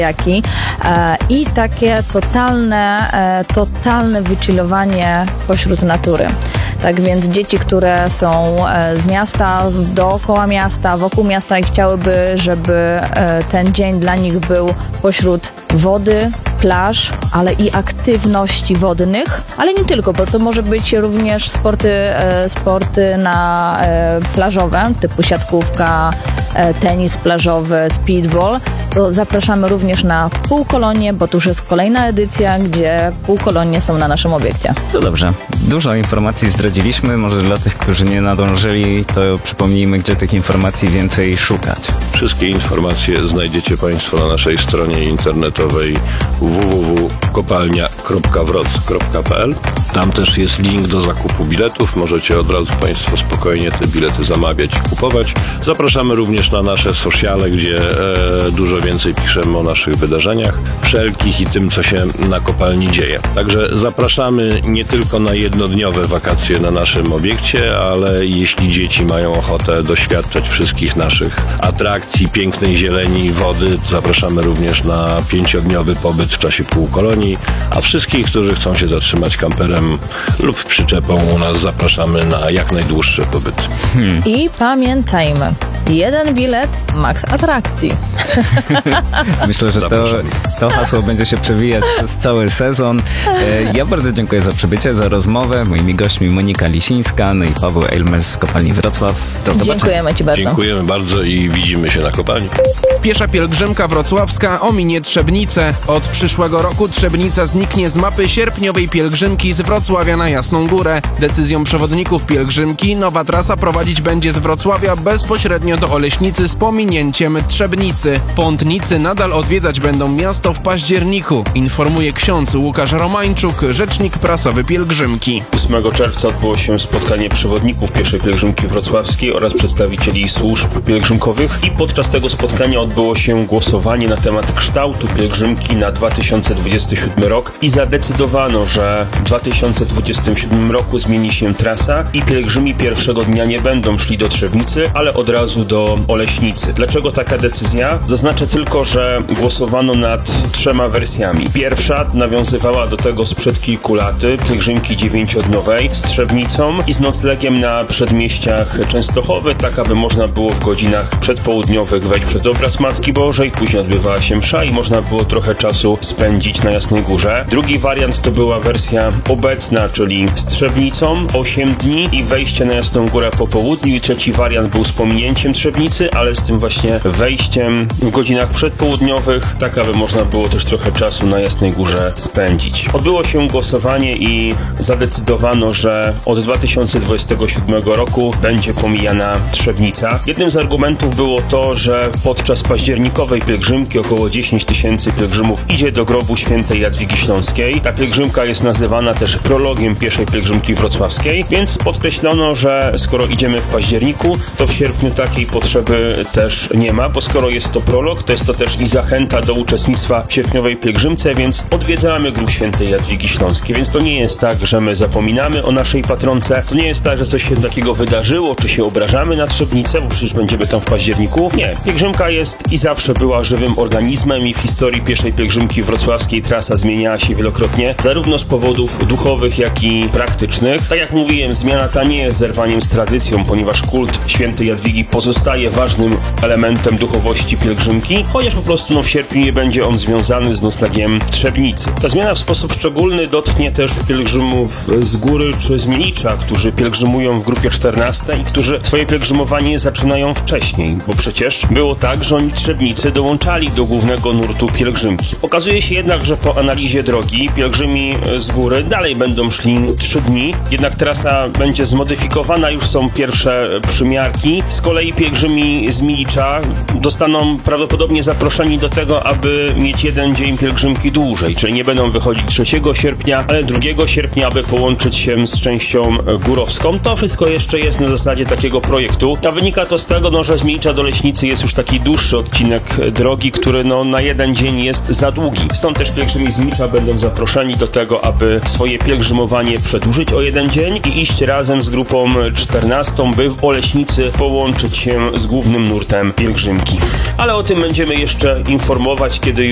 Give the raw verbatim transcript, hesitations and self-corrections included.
jaki e, i takie totalne, e, totalne wychillowanie pośród natury. Tak więc dzieci, które są e, z miasta, dookoła miasta, wokół miasta i chciałyby, żeby e, ten dzień dla nich był pośród wody, plaż, ale i aktywności wodnych, ale nie tylko, bo to może być również sporty, e, sporty na e, plażowe, typu siatkówka, e, tenis plażowy, speedball. To zapraszamy również na półkolonie, bo to już jest kolejna edycja, gdzie półkolonie są na naszym obiekcie. To dobrze. Dużo informacji zdradziliśmy. Może dla tych, którzy nie nadążyli, to przypomnijmy, gdzie tych informacji więcej szukać. Wszystkie informacje znajdziecie Państwo na naszej stronie internetowej w w w kropka kopalnia kropka wroc kropka p l. Tam też jest link do zakupu biletów. Możecie od razu Państwo spokojnie te bilety zamawiać i kupować. Zapraszamy również na nasze sociale, gdzie e, dużo więcej piszemy o naszych wydarzeniach wszelkich i tym, co się na kopalni dzieje. Także zapraszamy nie tylko na jednodniowe wakacje na naszym obiekcie, ale jeśli dzieci mają ochotę doświadczać wszystkich naszych atrakcji, pięknej zieleni i wody, zapraszamy również na pięciodniowy pobyt w czasie półkolonii, a wszystkich, którzy chcą się zatrzymać kamperem lub przyczepą u nas, zapraszamy na jak najdłuższy pobyt. Hmm. I pamiętajmy, jeden bilet, maks atrakcji. Myślę, że to, to hasło będzie się przewijać przez cały sezon. Ja bardzo dziękuję za przybycie, za rozmowę. Moimi gośćmi Monika Lisińska, no i Paweł Elmers z Kopalni Wrocław. Do zobaczenia. Dziękujemy Ci bardzo. Dziękujemy bardzo i widzimy się na kopalni. Piesza pielgrzymka wrocławska ominie Trzebnicę. Od przyszłego roku Trzebnica zniknie z mapy sierpniowej pielgrzymki z Wrocławia na Jasną Górę. Decyzją przewodników pielgrzymki nowa trasa prowadzić będzie z Wrocławia bezpośrednio do Oleśnicy z pominięciem Trzebnicy. Pątnicy nadal odwiedzać będą miasto w październiku, informuje ksiądz Łukasz Romańczuk, rzecznik prasowy pielgrzymki. ósmego czerwca odbyło się spotkanie przewodników pieszej pielgrzymki wrocławskiej oraz przedstawicieli służb pielgrzymkowych i podczas tego spotkania odbyło się głosowanie na temat kształtu pielgrzymki na dwa tysiące dwudziesty siódmy rok i zadecydowano, że w dwa tysiące dwudziestym siódmym roku zmieni się trasa i pielgrzymi pierwszego dnia nie będą szli do Trzebnicy, ale od razu do Oleśnicy. Dlaczego taka decyzja? Zaznaczę tylko, że głosowano nad trzema wersjami. Pierwsza nawiązywała do tego sprzed kilku lat pielgrzymki dziewięciodniowej z Trzebnicą i z noclegiem na przedmieściach Częstochowy, tak aby można było w godzinach przedpołudniowych wejść przed obraz Matki Bożej, później odbywała się msza i można było trochę czasu spędzić na Jasnej Górze. Drugi wariant to była wersja obecna, czyli z Trzebnicą, osiem dni i wejście na Jasną Górę po południu i trzeci wariant był z pominięciem Trzebnicy, ale z tym właśnie wejściem w godzinach przedpołudniowych, tak aby można było też trochę czasu na Jasnej Górze spędzić. Odbyło się głosowanie i zadecydowano, że od dwa tysiące dwudziestego siódmego roku będzie pomijana Trzebnica. Jednym z argumentów było to, że podczas październikowej pielgrzymki około dziesięć tysięcy pielgrzymów idzie do grobu świętej Jadwigi Śląskiej. Ta pielgrzymka jest nazywana też prologiem pieszej pielgrzymki wrocławskiej, więc podkreślono, że skoro idziemy w październiku, to w sierpniu takiej potrzeby też nie ma, bo skoro jest to prolog, to jest to też i zachęta do uczestnictwa w sierpniowej pielgrzymce, więc odwiedzamy grób świętej Jadwigi Śląskiej, więc to nie jest tak, że my zapominamy o naszej patronce, to nie jest tak, że coś się takiego wydarzyło, czy się obrażamy na Trzebnicę, bo przecież będziemy tam w październiku. Nie, pielgrzymka jest i zawsze była żywym organizmem i w historii pieszej pielgrzymki wrocławskiej trasa zmieniała się wielokrotnie, zarówno z powodów duchowych, jak i praktycznych. Tak jak mówiłem, zmiana ta nie jest zerwaniem z tradycją, ponieważ kult świętej Jadwigi pozostaje ważnym elementem duchowości pielgrzymki, chociaż po prostu no, w sierpniu nie będzie on związany z noclegiem w Trzebnicy. Ta zmiana w sposób szczególny dotknie też pielgrzymów z góry czy z Mielicza, którzy pielgrzymują w grupie czternastej i którzy swoje pielgrzymowanie zaczynają wcześniej, bo przecież było tak, że oni Trzebnicy dołączali do głównego nurtu pielgrzymki. Okazuje się jednak, że po analizie drogi pielgrzymi z góry dalej będą szli trzy dni, jednak trasa będzie zmodyfikowana, już są pierwsze przymiarki. Z kolei pielgrzymi z Mielicza dostaną prawdopodobnie zaproszeni do tego, aby mieć jeden dzień pielgrzymki dłużej, czyli nie będą wychodzić trzeciego sierpnia, ale drugiego sierpnia, aby połączyć się z częścią górowską. To wszystko jeszcze jest na zasadzie takiego projektu. A wynika to z tego, no, że z Mielicza do Leśnicy jest już taki dłuższy odcinek drogi, który no, na jeden dzień jest za długi. Stąd też pielgrzymi z Mielicza będą zaproszeni do tego, aby swoje pielgrzymowanie przedłużyć o jeden dzień i iść razem z grupą czternastą, by w Oleśnicy połączyć się z głównym nurtem pielgrzymki. Ale o tym będziemy jeszcze informować, kiedy